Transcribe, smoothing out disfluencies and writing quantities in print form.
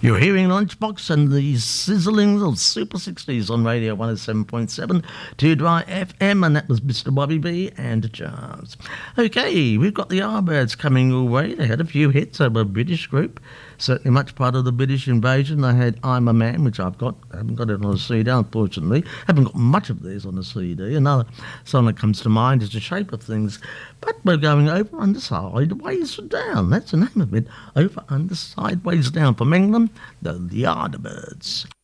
You're hearing Lunchbox and the sizzling of Super 60s on Radio 107.7 to Dry FM, and that was Mr. Bobby B and Charles. Okay, we've got the Yardbirds coming your way. They had a few hits. They were a British group, certainly much part of the British invasion. They had I'm a Man, which I've got. I haven't got it on a CD, unfortunately. I haven't got much of these on a CD. Another song that comes to mind is The Shape of Things. But we're going over, under, sideways, down. That's the name of it. Over, under, sideways, down. From England, the Yardbirds.